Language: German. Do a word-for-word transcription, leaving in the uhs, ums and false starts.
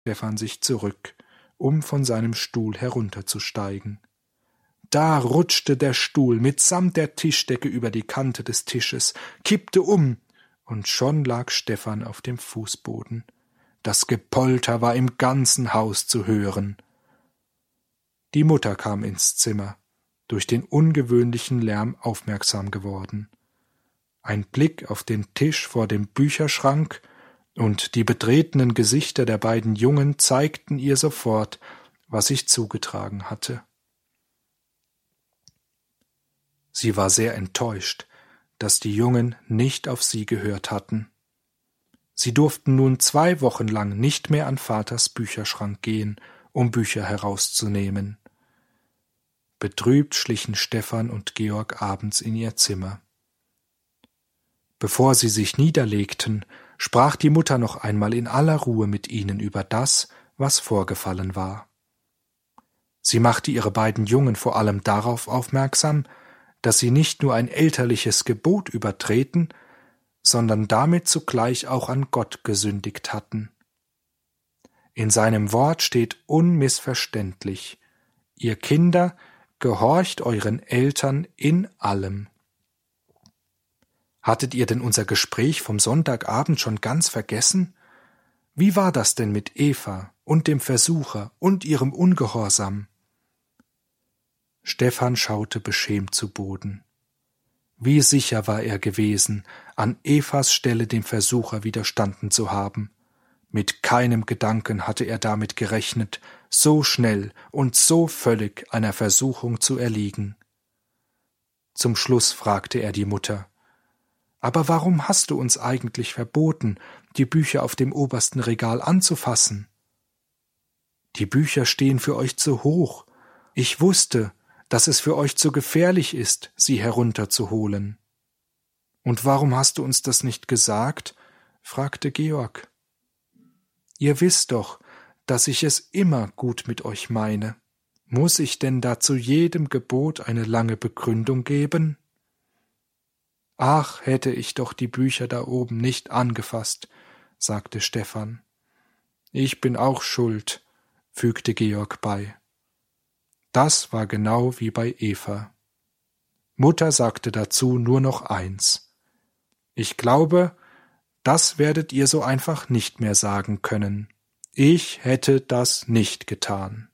Stefan sich zurück, um von seinem Stuhl herunterzusteigen. Da rutschte der Stuhl mitsamt der Tischdecke über die Kante des Tisches, kippte um, und schon lag Stefan auf dem Fußboden. Das Gepolter war im ganzen Haus zu hören. Die Mutter kam ins Zimmer, durch den ungewöhnlichen Lärm aufmerksam geworden. Ein Blick auf den Tisch vor dem Bücherschrank und die betretenen Gesichter der beiden Jungen zeigten ihr sofort, was sich zugetragen hatte. Sie war sehr enttäuscht, dass die Jungen nicht auf sie gehört hatten. Sie durften nun zwei Wochen lang nicht mehr an Vaters Bücherschrank gehen, um Bücher herauszunehmen. Betrübt schlichen Stefan und Georg abends in ihr Zimmer. Bevor sie sich niederlegten, sprach die Mutter noch einmal in aller Ruhe mit ihnen über das, was vorgefallen war. Sie machte ihre beiden Jungen vor allem darauf aufmerksam, dass sie nicht nur ein elterliches Gebot übertreten, sondern damit zugleich auch an Gott gesündigt hatten. In seinem Wort steht unmissverständlich: Ihr Kinder, gehorcht euren Eltern in allem. Hattet ihr denn unser Gespräch vom Sonntagabend schon ganz vergessen? Wie war das denn mit Eva und dem Versucher und ihrem Ungehorsam? Stefan schaute beschämt zu Boden. Wie sicher war er gewesen, an Evas Stelle dem Versucher widerstanden zu haben. Mit keinem Gedanken hatte er damit gerechnet, so schnell und so völlig einer Versuchung zu erliegen. Zum Schluss fragte er die Mutter: »Aber warum hast du uns eigentlich verboten, die Bücher auf dem obersten Regal anzufassen?« »Die Bücher stehen für euch zu hoch. Ich wusste, dass es für euch zu gefährlich ist, sie herunterzuholen.« »Und warum hast du uns das nicht gesagt?« fragte Georg. »Ihr wisst doch, dass ich es immer gut mit euch meine. Muss ich denn da zu jedem Gebot eine lange Begründung geben?« »Ach, hätte ich doch die Bücher da oben nicht angefasst«, sagte Stefan. »Ich bin auch schuld«, fügte Georg bei. Das war genau wie bei Eva. Mutter sagte dazu nur noch eins: »Ich glaube, das werdet ihr so einfach nicht mehr sagen können. Ich hätte das nicht getan.«